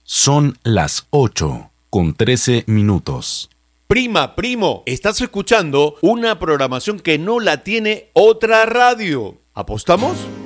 Son las 8:13. Prima, primo, estás escuchando una programación que no la tiene otra radio. ¿Apostamos?